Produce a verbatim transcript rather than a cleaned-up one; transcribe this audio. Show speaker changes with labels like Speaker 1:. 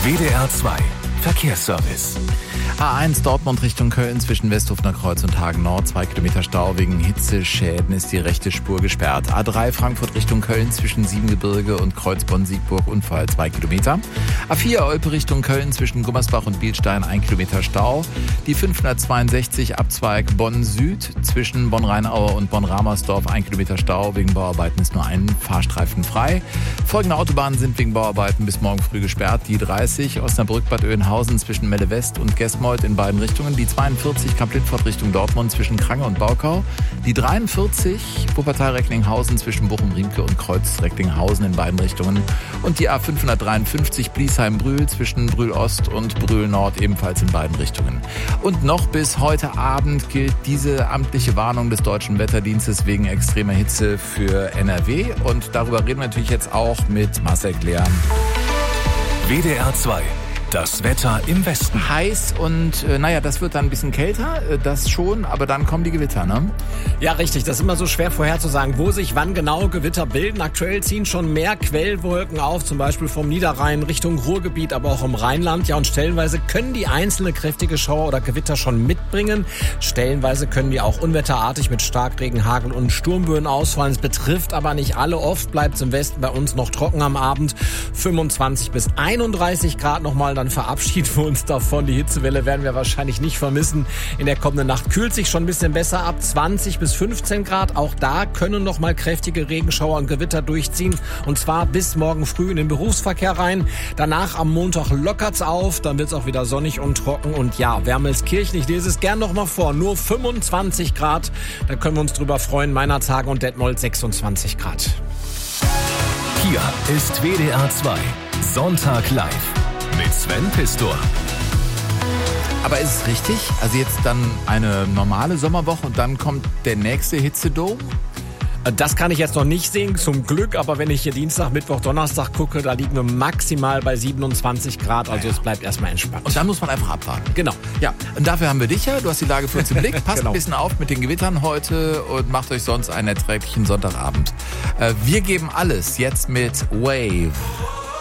Speaker 1: W D R zwei Verkehrsservice.
Speaker 2: A eins Dortmund Richtung Köln zwischen Westhofener Kreuz und Hagen Nord. Zwei Kilometer Stau wegen Hitzeschäden ist die rechte Spur gesperrt. A drei Frankfurt Richtung Köln zwischen Siebengebirge und Kreuzbonn-Siegburg Unfall. Zwei Kilometer. A vier Olpe Richtung Köln zwischen Gummersbach und Bielstein. Ein Kilometer Stau. Die fünfhundertzweiundsechzig Abzweig Bonn Süd zwischen Bonn-Rheinaue und Bonn-Ramersdorf. Ein Kilometer Stau. Wegen Bauarbeiten ist nur ein Fahrstreifen frei. Folgende Autobahnen sind wegen Bauarbeiten bis morgen früh gesperrt. Die dreißig Osnabrück-Bad Oeynhausen zwischen Melle West und Gesmold in beiden Richtungen. Die zweiundvierzig Kamp-Lintfort Richtung Dortmund zwischen Krange und Baukau. Die dreiundvierzig Wuppertal-Recklinghausen zwischen Bochum-Riemke und Kreuz-Recklinghausen in beiden Richtungen. Und die A fünfhundertdreiundfünfzig Bliesheim-Brühl zwischen Brühl-Ost und Brühl-Nord ebenfalls in beiden Richtungen. Und noch bis heute Abend gilt diese amtliche Warnung des Deutschen Wetterdienstes wegen extremer Hitze für N R W. Und darüber reden wir natürlich jetzt auch mit Marcel Klean.
Speaker 1: W D R zwei. Das Wetter im Westen.
Speaker 2: Heiß und, äh, naja, das wird dann ein bisschen kälter, äh, das schon, aber dann kommen die Gewitter, ne?
Speaker 3: Ja, richtig. Das ist immer so schwer vorherzusagen, wo sich wann genau Gewitter bilden. Aktuell ziehen schon mehr Quellwolken auf, zum Beispiel vom Niederrhein Richtung Ruhrgebiet, aber auch im Rheinland. Ja, und stellenweise können die einzelne kräftige Schauer oder Gewitter schon mitbringen. Stellenweise können die auch unwetterartig mit Starkregen, Hagel und Sturmböen ausfallen. Es betrifft aber nicht alle. Oft bleibt es im Westen bei uns noch trocken am Abend. fünfundzwanzig bis einunddreißig Grad nochmal. Dann verabschieden wir uns davon. Die Hitzewelle werden wir wahrscheinlich nicht vermissen. In der kommenden Nacht kühlt sich schon ein bisschen besser ab. zwanzig bis fünfzehn Grad. Auch da können noch mal kräftige Regenschauer und Gewitter durchziehen. Und zwar bis morgen früh in den Berufsverkehr rein. Danach am Montag lockert's auf. Dann wird's auch wieder sonnig und trocken. Und ja, Wermelskirchen, ich lese es gern noch mal vor. Nur fünfundzwanzig Grad. Da können wir uns drüber freuen. Meinerzhagen und Detmold sechsundzwanzig Grad.
Speaker 1: Hier ist W D R zwei Sonntag live. Mit Sven Pistor.
Speaker 2: Aber ist es richtig? Also jetzt dann eine normale Sommerwoche und dann kommt der nächste Hitzedom?
Speaker 3: Das kann ich jetzt noch nicht sehen, zum Glück. Aber wenn ich hier Dienstag, Mittwoch, Donnerstag gucke, da liegen wir maximal bei siebenundzwanzig Grad. Also ja. Es bleibt erstmal entspannt.
Speaker 2: Und dann muss man einfach abwarten.
Speaker 3: Genau.
Speaker 2: Ja, und dafür haben wir dich ja. Du hast die Lage für uns im Blick. Passt
Speaker 3: genau.
Speaker 2: ein bisschen auf mit den Gewittern heute und macht euch sonst einen erträglichen Sonntagabend. Wir geben alles jetzt mit Wave.